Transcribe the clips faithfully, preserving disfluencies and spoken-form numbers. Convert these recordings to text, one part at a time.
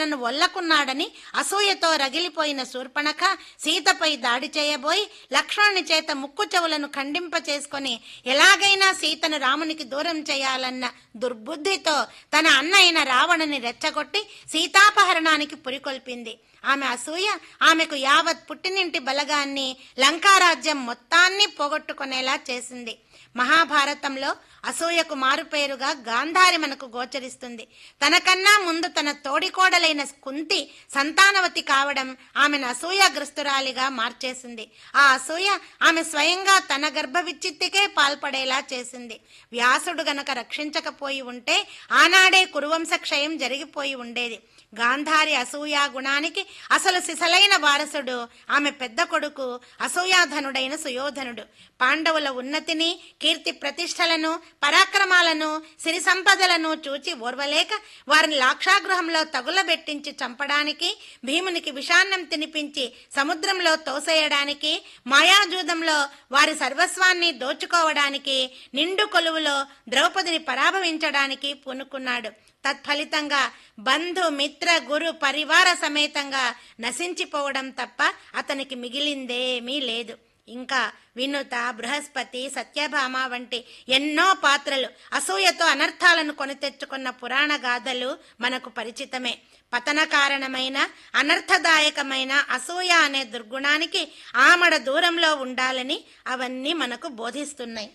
తనను ఒల్లకున్నాడని అసూయతో రగిలిపోయిన శూర్పణఖ సీతపై దాడి చేయబోయి లక్ష్మణుని చేత ముక్కు చెవులను ఖండింప చేసుకుని ఎలాగైనా సీతను రామునికి దూరం చేయాలన్న దుర్బుద్ధితో తన అన్న అయిన రావణుని రెచ్చగొట్టి సీతాపహరణానికి పురికొల్పింది. ఆమె అసూయ ఆమెకు యావత్ పుట్టినింటి బలగాన్ని, లంకారాజ్యం మొత్తాన్ని పోగొట్టుకునేలా చేసింది. మహాభారతంలో అసూయకు మారుపేరుగా గాంధారి మనకు గోచరిస్తుంది. తనకన్నా ముందు తన తోడికోడలైన కుంతి సంతానవతి కావడం ఆమెను అసూయాగ్రస్తురాలిగా మార్చేసింది. ఆ అసూయ ఆమె స్వయంగా తన గర్భ విచ్చిత్తికే పాల్పడేలా చేసింది. వ్యాసుడు గనక రక్షించకపోయి ఉంటే ఆనాడే కురువంశ క్షయం జరిగిపోయి ఉండేది. గాంధారి అసూయా గుణానికి అసలు సిసలైన వారసుడు ఆమె పెద్ద కొడుకు అసూయాధనుడైన సుయోధనుడు. పాండవుల ఉన్నతిని, కీర్తి ప్రతిష్టలను, పరాక్రమాలను, సిరి సంపదలను చూచి ఓర్వలేక వారిని లాక్షాగృహంలో తగులబెట్టించి చంపడానికి, భీమునికి విషాన్నం తినిపించి సముద్రంలో తోసేయడానికి, మాయాజూదంలో వారి సర్వస్వాన్ని దోచుకోవడానికి, నిండు కొలువులో ద్రౌపదిని పరాభవించడానికి పూనుకున్నాడు. తత్ఫలితంగా బంధు మిత్ర గురు పరివార సమేతంగా నశించిపోవడం తప్ప అతనికి మిగిలిందేమీ లేదు. ఇంకా వినుత, బృహస్పతి, సత్యభామ వంటి ఎన్నో పాత్రలు, అసూయతో అనర్థాలను కొని తెచ్చుకున్న పురాణ గాథలు మనకు పరిచితమే. పతన కారణమైన అనర్థదాయకమైన అసూయ అనే దుర్గుణానికి ఆమడ దూరంలో ఉండాలని అవన్నీ మనకు బోధిస్తున్నాయి.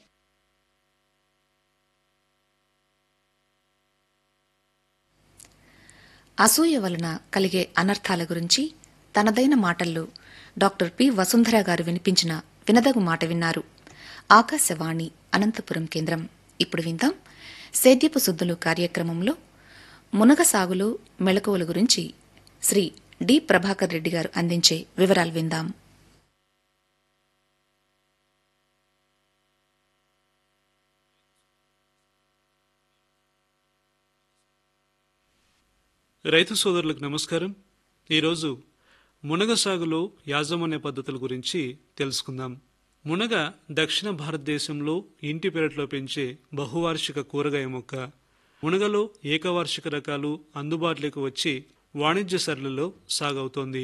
అసూయ వలన కలిగే అనర్థాల గురించి తనదైన మాటల్లో డాక్టర్ పి వసుంధర గారు వినిపించిన వినదగు మాట విన్నారు. ఆకాశవాణి అనంతపురం కేంద్రం. ఇప్పుడు విందాం సేద్యపు సుద్దులు కార్యక్రమంలో మునగ సాగులో మెళకువల గురించి శ్రీ డి ప్రభాకర్ రెడ్డి గారు అందించే వివరాలు విందాం. రైతు సోదరులకు నమస్కారం. ఈరోజు మునగ సాగులో యాజమాన్య పద్ధతుల గురించి తెలుసుకుందాం. మునగ దక్షిణ భారతదేశంలో ఇంటి పెరట్లో పెంచే బహువార్షిక కూరగాయ మొక్క. మునగలో ఏకవార్షిక రకాలు అందుబాటులోకి వచ్చి వాణిజ్య సరళిలో సాగవుతోంది.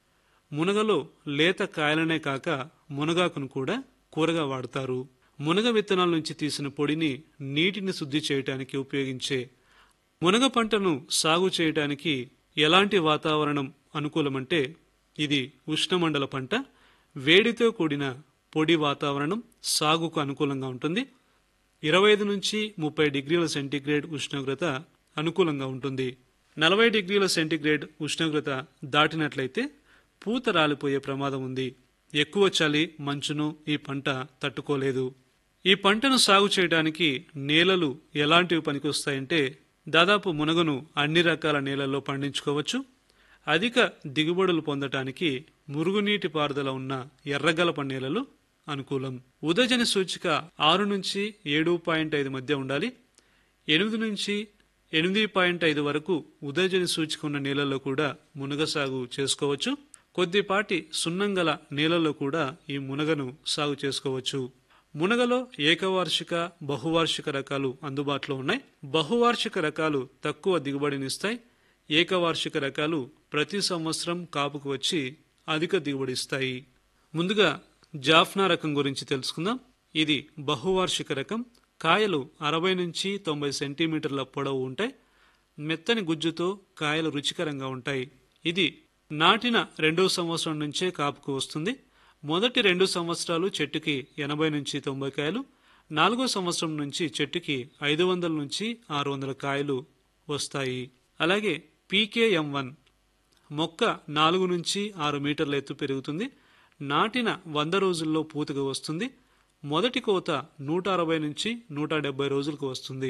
మునగలో లేత కాయలనే కాక మునగాకును కూడా కూరగా వాడతారు. మునగ విత్తనాల నుంచి తీసిన పొడిని నీటిని శుద్ధి చేయడానికి ఉపయోగించే మునగ పంటను సాగు చేయడానికి ఎలాంటి వాతావరణం అనుకూలమంటే ఇది ఉష్ణమండల పంట. వేడితో కూడిన పొడి వాతావరణం సాగుకు అనుకూలంగా ఉంటుంది. ఇరవై ఐదు నుంచి ముప్పై డిగ్రీల సెంటీగ్రేడ్ ఉష్ణోగ్రత అనుకూలంగా ఉంటుంది. నలభై డిగ్రీల సెంటీగ్రేడ్ ఉష్ణోగ్రత దాటినట్లయితే పూత రాలిపోయే ప్రమాదం ఉంది. ఎక్కువ చలి, మంచును ఈ పంట తట్టుకోలేదు. ఈ పంటను సాగు చేయడానికి నేలలు ఎలాంటివి పనికొస్తాయంటే దాదాపు మునగను అన్ని రకాల నేలల్లో పండించుకోవచ్చు. అధిక దిగుబడులు పొందటానికి మురుగునీటి పారుదల ఉన్న ఎర్రగలప నేలలు అనుకూలం. ఉదజని సూచిక ఆరు నుంచి ఏడు పాయింట్ ఐదు మధ్య ఉండాలి. ఎనిమిది నుంచి ఎనిమిది పాయింట్ ఐదు వరకు ఉదజని సూచిక ఉన్న నేలల్లో కూడా మునగ సాగు చేసుకోవచ్చు. కొద్దిపాటి సున్నంగల నేలల్లో కూడా ఈ మునగను సాగు చేసుకోవచ్చు. మునగలో ఏకవార్షిక, బహువార్షిక రకాలు అందుబాటులో ఉన్నాయి. బహువార్షిక రకాలు తక్కువ దిగుబడినిస్తాయి. ఏకవార్షిక రకాలు ప్రతి సంవత్సరం కాపుకు వచ్చి అధిక దిగుబడిస్తాయి. ముందుగా జాఫ్నా రకం గురించి తెలుసుకుందాం. ఇది బహువార్షిక రకం. కాయలు అరవై నుంచి తొంభై సెంటీమీటర్ల పొడవు ఉంటాయి. మెత్తని గుజ్జుతో కాయలు రుచికరంగా ఉంటాయి. ఇది నాటిన రెండో సంవత్సరం నుంచే కాపుకు వస్తుంది. మొదటి రెండు సంవత్సరాలు చెట్టుకి ఎనభై నుంచి తొంభై కాయలు, నాలుగో సంవత్సరం నుంచి చెట్టుకి ఐదు వందల నుంచి ఆరు వందల కాయలు వస్తాయి. అలాగే పీకేఎం వన్ మొక్క నాలుగు నుంచి ఆరు మీటర్ల ఎత్తు పెరుగుతుంది. నాటిన వంద రోజుల్లో పూతగా వస్తుంది. మొదటి కోత నూట అరవై నుంచి నూట డెబ్బై రోజులకు వస్తుంది.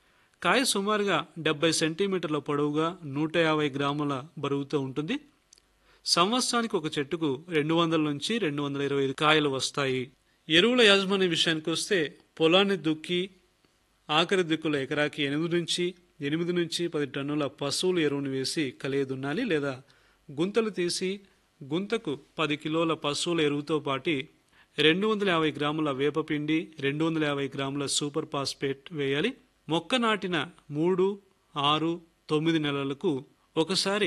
కాయ సుమారుగా డెబ్బై సెంటీమీటర్ల పొడవుగా నూట యాభై గ్రాముల బరువుతో ఉంటుంది. సంవత్సరానికి ఒక చెట్టుకు రెండు వందల నుంచి రెండు వందల ఇరవై ఐదు కాయలు వస్తాయి. ఎరువుల యాజమాన్య విషయానికి వస్తే పొలాన్ని దుక్కి ఆఖరి దిక్కుల ఎకరాకి ఎనిమిది నుంచి ఎనిమిది నుంచి పది టన్నుల పశువుల ఎరువును వేసి కలియ దున్నాలి. లేదా గుంతలు తీసి గుంతకు పది కిలోల పశువుల ఎరువుతో పాటి రెండు వందల యాభై గ్రాముల వేపపిండి, రెండు వందల యాభై గ్రాముల సూపర్ ఫాస్ఫేట్ వేయాలి. మొక్క నాటిన మూడు ఆరు తొమ్మిది నెలలకు ఒకసారి